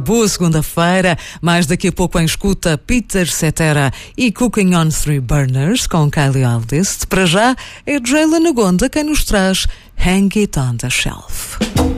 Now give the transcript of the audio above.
boa segunda-feira. Mais daqui a pouco em escuta Peter Cetera e Cooking on Three Burners com Kylie Aldist. Para já é Jayla Nagonda quem nos traz Hang It on the Shelf.